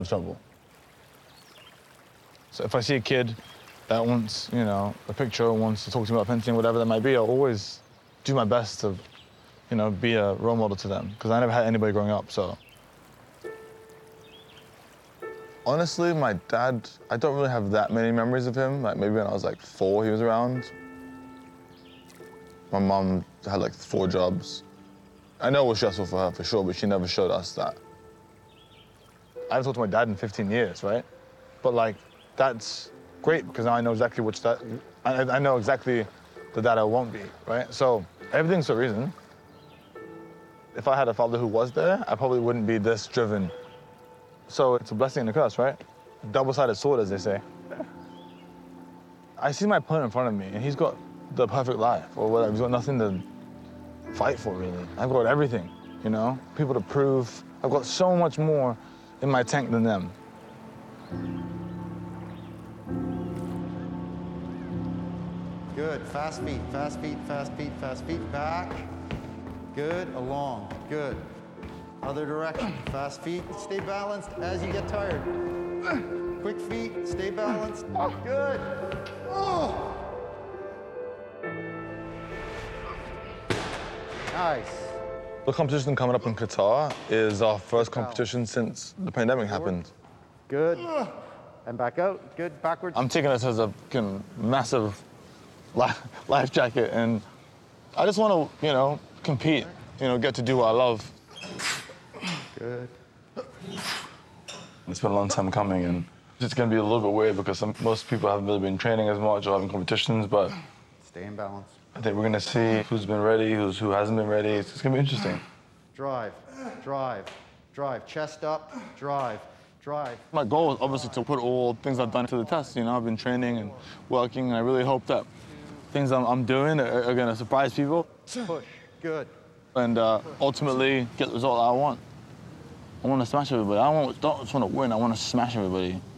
trouble. So if I see a kid that wants, you know, a picture or wants to talk to me about fencing, whatever that might be, I'll always do my best to, you know, be a role model to them, because I never had anybody growing up, so. Honestly, my dad, I don't really have that many memories of him. Like maybe when I was like 4, he was around. My mom had like 4 jobs. I know it was stressful for her for sure, but she never showed us that. I haven't talked to my dad in 15 years, right? But like, that's great because now I know exactly which dad, I know exactly the dad I won't be, right? So everything's for a reason. If I had a father who was there, I probably wouldn't be this driven. So it's a blessing and a curse, right? Double-sided sword, as they say. I see my opponent in front of me, and he's got the perfect life, or whatever. He's got nothing to fight for, really. I've got everything, you know? People to prove. I've got so much more in my tank than them. Good, fast feet, fast feet, fast feet, fast feet, back. Good, along, good. Other direction, fast feet, stay balanced as you get tired. Quick feet, stay balanced, good. Oh. Nice. The competition coming up in Qatar is our first competition since the pandemic happened. Good, and back out, good, backwards. I'm taking this as a massive life jacket, and I just want to, you know, compete, you know, get to do what I love. Good. It's been a long time coming, and it's going to be a little bit weird because most people haven't really been training as much or having competitions, but Stay in balance. I think we're going to see who's been ready, who hasn't been ready. It's going to be interesting. Drive, drive, drive, chest up, drive, drive. My goal is obviously to put all things I've done to the test. You know, I've been training and working, and I really hope that things I'm doing are going to surprise people. Push, good. And ultimately get the result I want. I want to smash everybody. I don't just want to win, I want to smash everybody.